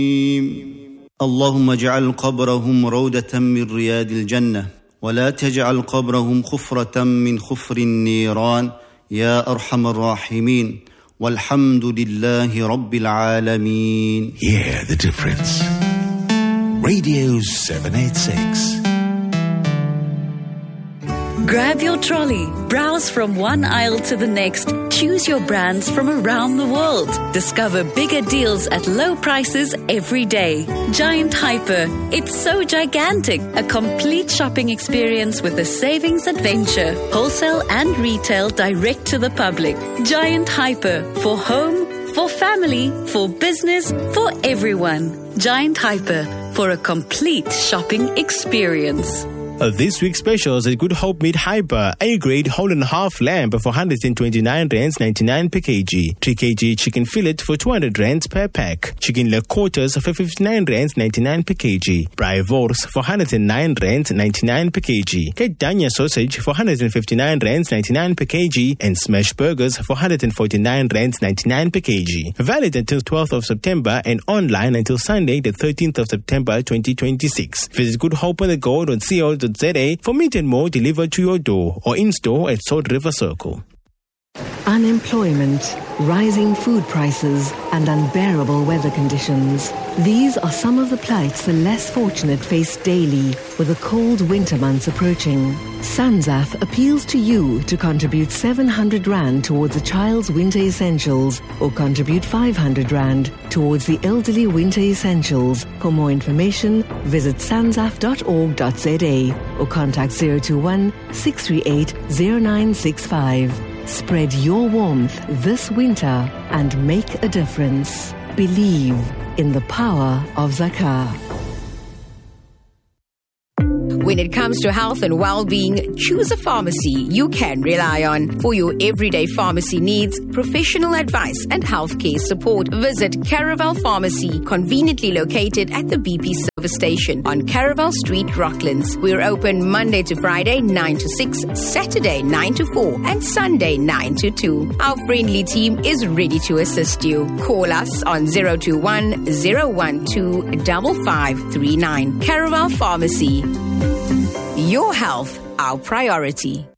اللهم اجعل قبرهم روضة من رياض الجنة ولا تجعل قبرهم خفرة من خفر النيران يا أرحم الراحمين والحمد لله رب العالمين. Hear the difference. Radio 786. Grab your trolley, browse from one aisle to the next, choose your brands from around the world. Discover bigger deals at low prices every day. Giant Hyper, it's so gigantic. A complete shopping experience with a savings adventure. Wholesale and retail direct to the public. Giant Hyper, for home, for family, for business, for everyone. Giant Hyper, for a complete shopping experience. This week's specials at Good Hope Meat Hyper. A-grade whole and half lamb for 129 rands 99 per kg. 3 kg chicken fillet for 200 rands per pack. Chicken leg quarters for 59 rands 99 per kg. Bratwurst for 109 rands 99 per kg. Get Dania sausage for 159 rands 99 per kg. And smash burgers for 149 rands 99 per kg. Valid until 12th of September and online until Sunday the 13th of September 2026. Visit Good Hope on the Go.co.za for meat and more delivered to your door or in-store at Salt River Circle. Unemployment, rising food prices, and unbearable weather conditions. These are some of the plights the less fortunate face daily with the cold winter months approaching. SANZAF appeals to you to contribute 700 Rand towards a child's winter essentials or contribute 500 Rand towards the elderly winter essentials. For more information, visit sanzaf.org.za or contact 021 638 0965. Spread your warmth this winter and make a difference. Believe in the power of Zakah. When it comes to health and well-being, choose a pharmacy you can rely on. For your everyday pharmacy needs, professional advice and healthcare support, visit Caravel Pharmacy, conveniently located at the BP service station on Caravel Street, Rocklands. We're open Monday to Friday 9 to 6, Saturday 9 to 4, and Sunday 9 to 2. Our friendly team is ready to assist you. Call us on 021 012 5539. Caravel Pharmacy. Your health, our priority.